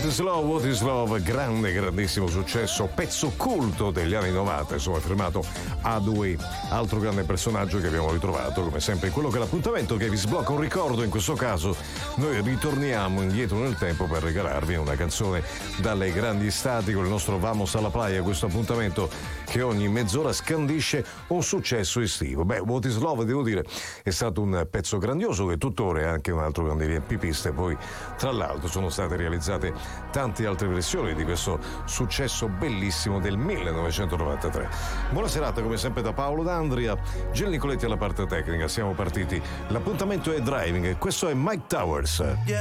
is Love, What is Love, grande, grandissimo successo, pezzo culto degli anni 90, insomma, firmato Hathaway, altro grande personaggio che abbiamo ritrovato, come sempre, in quello che è l'appuntamento che vi sblocca un ricordo. In questo caso noi ritorniamo indietro nel tempo per regalarvi una canzone dalle grandi estati con il nostro Vamos alla Playa, questo appuntamento che ogni mezz'ora scandisce un successo estivo. Beh, What is Love, devo dire, è stato un pezzo grandioso che tuttora è anche un altro grande riempipiste. Poi, tra l'altro, sono state realizzate tante altre versioni di questo successo bellissimo del 1993. Buona serata come sempre da Paolo D'Andria, Gil Nicoletti alla parte tecnica. Siamo partiti, l'appuntamento è Driving e questo è Mike Towers.